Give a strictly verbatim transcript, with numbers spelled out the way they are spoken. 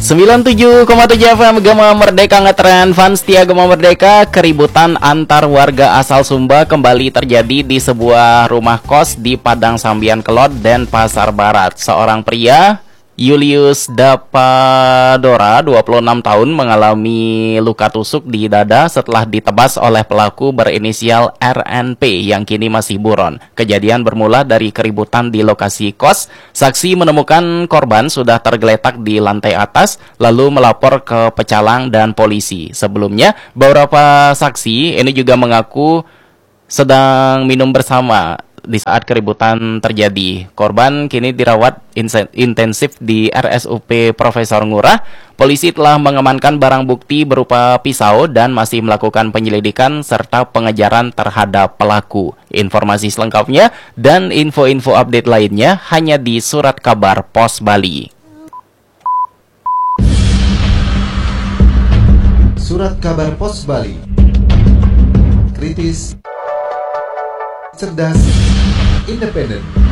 sembilan puluh tujuh koma tujuh F M Gema Merdeka ngetren. Fans setia Gema Merdeka, keributan antar warga asal Sumba kembali terjadi di sebuah rumah kos di Padang Sambian Kelot, Denpasar Barat. Seorang pria, Julius Dapadora, dua puluh enam tahun, mengalami luka tusuk di dada setelah ditebas oleh pelaku berinisial R N P yang kini masih buron. Kejadian bermula dari keributan di lokasi kos. Saksi menemukan korban sudah tergeletak di lantai atas, lalu melapor ke pecalang dan polisi. Sebelumnya, beberapa saksi ini juga mengaku sedang minum bersama di saat keributan terjadi. Korban kini dirawat intensif di R S U P Profesor Ngurah. Polisi telah mengamankan barang bukti berupa pisau dan masih melakukan penyelidikan serta pengejaran terhadap pelaku. Informasi selengkapnya dan info-info update lainnya hanya di Surat Kabar Pos Bali. Surat Kabar Pos Bali. Kritis, cerdas, independen.